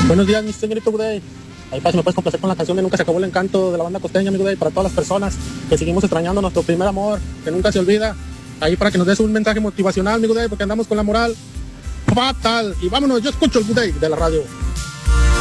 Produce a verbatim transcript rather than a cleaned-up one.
Buenos días, mi señorito Guday. Ahí para si me puedes complacer con la canción de Nunca se acabó el encanto de la banda costeña, mi Guday, para todas las personas que seguimos extrañando nuestro primer amor, que nunca se olvida. Ahí para que nos des un mensaje motivacional, mi Guday, porque andamos con la moral fatal. Y vámonos, yo escucho el Guday de la radio.